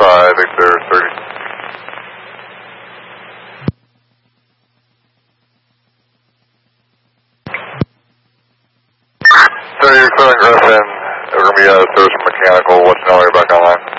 I think they're 30. So you're clearing Griffin. We're going to be service from mechanical. What's now? You're back online.